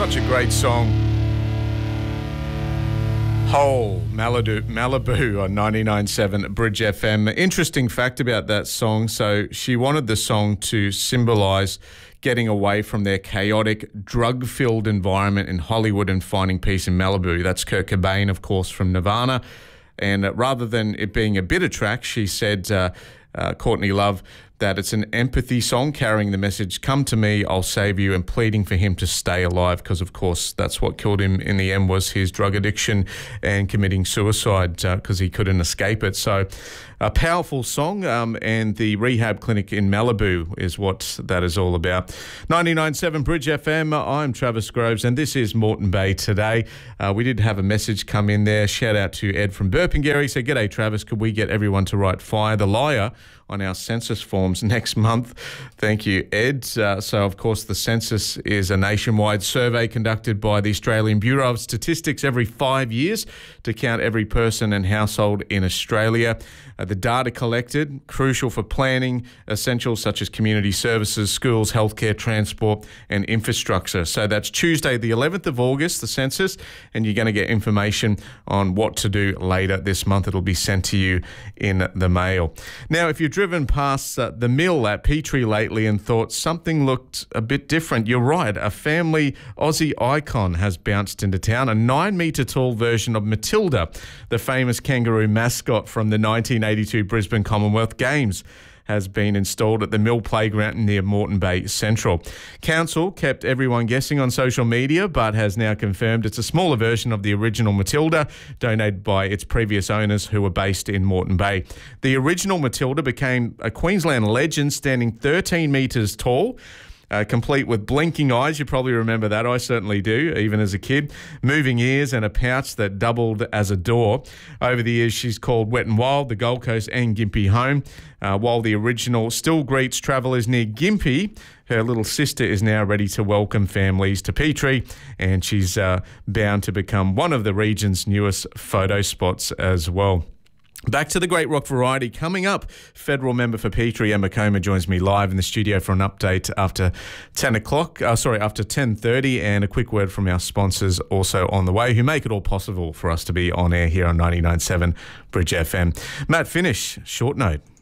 Such a great song. Hole, Malibu on 99.7 Bridge FM. Interesting fact about that song. So she wanted the song to symbolise getting away from their chaotic, drug-filled environment in Hollywood and finding peace in Malibu. That's Kurt Cobain, of course, from Nirvana. And rather than it being a bitter track, she said, Courtney Love, that it's an empathy song carrying the message, come to me, I'll save you, and pleading for him to stay alive because, of course, that's what killed him in the end was his drug addiction and committing suicide because he couldn't escape it. So a powerful song, and the rehab clinic in Malibu is what that is all about. 99.7 Bridge FM, I'm Travis Groves, and this is Moreton Bay Today. We did have a message come in there. Shout out to Ed from Burpengary. Said, g'day, Travis, could we get everyone to write Fire the Liar on our census forms next month? Thank you, Ed. So, of course, the census is a nationwide survey conducted by the Australian Bureau of Statistics every 5 years to count every person and household in Australia. The data collected, crucial for planning essentials such as community services, schools, healthcare, transport and infrastructure. So that's Tuesday the 11th of August, the census, and you're going to get information on what to do later this month. It'll be sent to you in the mail. Now, if you've driven past the mill at Petrie lately and thought something looked a bit different, you're right. A family Aussie icon has bounced into town, a 9-metre tall version of Matilda, the famous kangaroo mascot from the 1982 Brisbane Commonwealth Games, has been installed at the Mill Playground near Moreton Bay Central. Council kept everyone guessing on social media, but has now confirmed it's a smaller version of the original Matilda, donated by its previous owners who were based in Moreton Bay. The original Matilda became a Queensland legend, standing 13 metres tall. Complete with blinking eyes. You probably remember that. I certainly do, even as a kid. Moving ears and a pouch that doubled as a door. Over the years, she's called Wet and Wild, the Gold Coast and Gympie home. While the original still greets travellers near Gympie, her little sister is now ready to welcome families to Petrie, and she's bound to become one of the region's newest photo spots as well. Back to the Great Rock Variety coming up. Federal member for Petrie, Emma Comer, joins me live in the studio for an update after 10:30, and a quick word from our sponsors also on the way, who make it all possible for us to be on air here on 99.7 Bridge FM. Matt Finish, short note.